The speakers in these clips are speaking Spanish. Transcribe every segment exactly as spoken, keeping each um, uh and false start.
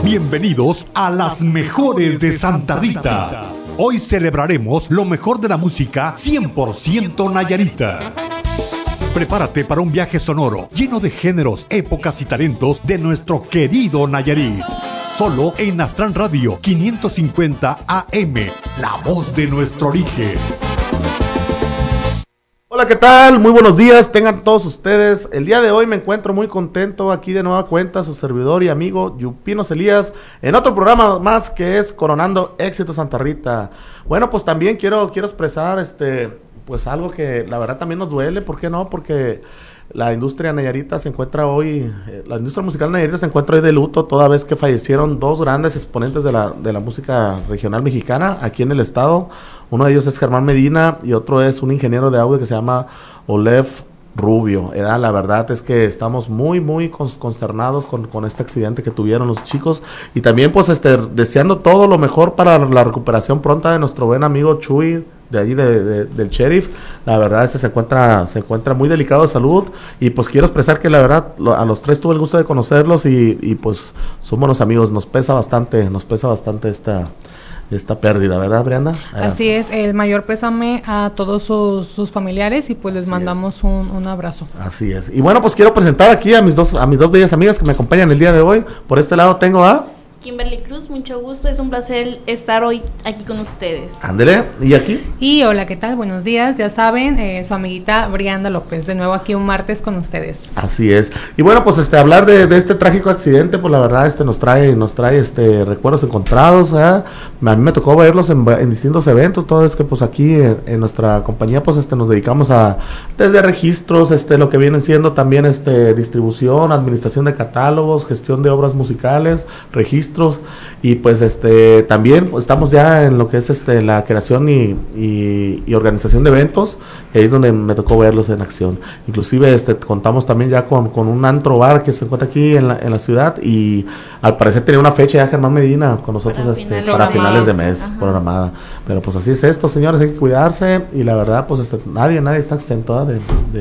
Bienvenidos a las mejores de Santa Rita. Hoy celebraremos lo mejor de la música cien por ciento nayarita. Prepárate para un viaje sonoro lleno de géneros, épocas y talentos de nuestro querido Nayarit. Solo en Astran Radio quinientos cincuenta A M, la voz de nuestro origen. Hola, ¿qué tal? Muy buenos días, tengan todos ustedes. El día de hoy me encuentro muy contento aquí de nueva cuenta, su servidor y amigo Yupinos Elías, en otro programa más que es Coronando Éxito Santa Rita. Bueno, pues también quiero, quiero expresar este, pues algo que la verdad también nos duele, ¿por qué no? Porque la industria nayarita se encuentra hoy, eh, la industria musical nayarita se encuentra hoy de luto, toda vez que fallecieron dos grandes exponentes de la, de la música regional mexicana aquí en el estado. Uno de ellos es Germán Medina y otro es un ingeniero de audio que se llama Olev Rubio. Eh, la verdad es que estamos muy, muy consternados con, con este accidente que tuvieron los chicos, y también pues este deseando todo lo mejor para la recuperación pronta de nuestro buen amigo Chuy, de allí de, de, del sheriff. La verdad este se encuentra se encuentra muy delicado de salud, y pues quiero expresar que la verdad lo, a los tres tuve el gusto de conocerlos y, y pues somos buenos amigos. Nos pesa bastante, nos pesa bastante esta esta pérdida, ¿verdad, Brianda? Así es, el mayor pésame a todos sus, sus familiares, y pues les Así mandamos un, un abrazo. Así es. Y bueno, pues quiero presentar aquí a mis dos a mis dos bellas amigas que me acompañan el día de hoy. Por este lado tengo a Kimberly Cruz, mucho gusto, es un placer estar hoy aquí con ustedes. Ándele, ¿y aquí? Y hola, ¿qué tal? Buenos días, ya saben, eh, su amiguita Brianda López, de nuevo aquí un martes con ustedes. Así es. Y bueno, pues este hablar de, de este trágico accidente, pues la verdad este nos trae nos trae este recuerdos encontrados, ¿eh? A mí me tocó verlos en, en distintos eventos, todo es que pues aquí en, en nuestra compañía pues este nos dedicamos a desde registros, este lo que vienen siendo también este distribución, administración de catálogos, gestión de obras musicales, registros, y pues este también pues, estamos ya en lo que es este la creación y, y, y organización de eventos, y ahí es donde me tocó verlos en acción. Inclusive este contamos también ya con, con un antro bar que se encuentra aquí en la, en la ciudad, y al parecer tenía una fecha ya Germán Medina con nosotros para, este, final, para finales de mes. Ajá. Programada. Pero pues así es esto, señores, hay que cuidarse, y la verdad pues este, nadie nadie está exento de,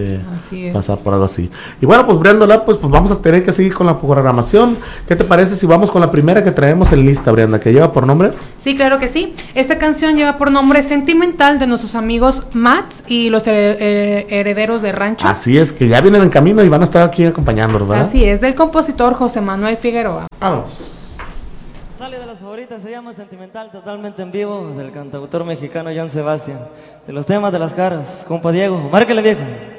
de pasar por algo así. Y bueno, pues Brianda, pues, pues vamos a tener que seguir con la programación. ¿Qué te parece si vamos con la primera que traemos en lista, Brianda, que lleva por nombre? Sí, claro que sí. Esta canción lleva por nombre Sentimental, de nuestros amigos Mats y los herederos de Rancho. Así es, que ya vienen en camino y van a estar aquí acompañándonos, ¿verdad? Así es, del compositor José Manuel Figueroa. Vamos. Sale de las favoritas, se llama Sentimental, totalmente en vivo, del cantautor mexicano Joan Sebastián. De los temas de las caras, compa Diego, márquele viejo.